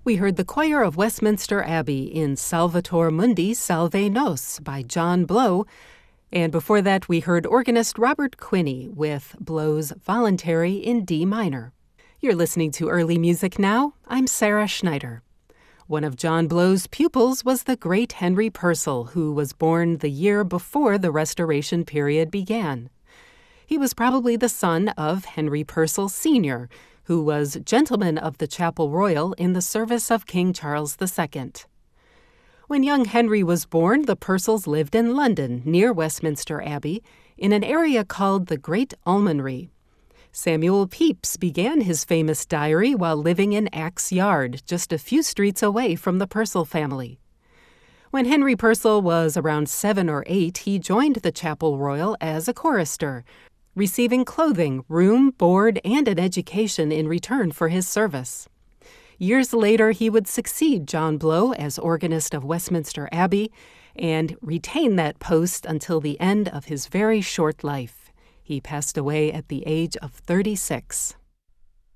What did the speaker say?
We heard the choir of Westminster Abbey in Salvator Mundi Salve Nos by John Blow, and before that we heard organist Robert Quinney with Blow's Voluntary in D minor. You're listening to Early Music Now. I'm Sarah Schneider. One of John Blow's pupils was the great Henry Purcell, who was born the year before the Restoration period began. He was probably the son of Henry Purcell Sr., who was Gentleman of the Chapel Royal in the service of King Charles II. When young Henry was born, the Purcells lived in London, near Westminster Abbey, in an area called the Great Almonry. Samuel Pepys began his famous diary while living in Axe Yard, just a few streets away from the Purcell family. When Henry Purcell was around 7 or 8, he joined the Chapel Royal as a chorister, receiving clothing, room, board, and an education in return for his service. Years later, he would succeed John Blow as organist of Westminster Abbey and retain that post until the end of his very short life. He passed away at the age of 36.